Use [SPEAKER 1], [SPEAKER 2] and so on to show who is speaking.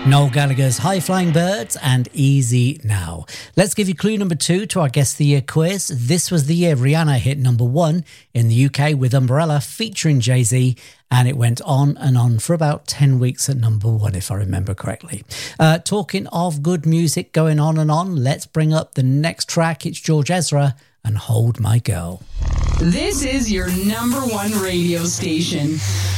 [SPEAKER 1] Noel Gallagher's High Flying Birds and Easy Now. Let's give you clue number 2 to our Guess the Year quiz. This was the year Rihanna hit number 1 in the UK with Umbrella featuring Jay-Z, and it went on for about 10 weeks at number 1, if I remember correctly. Talking of good music going on, let's bring up the next track. It's George Ezra and Hold My Girl.
[SPEAKER 2] This is your number 1 radio station.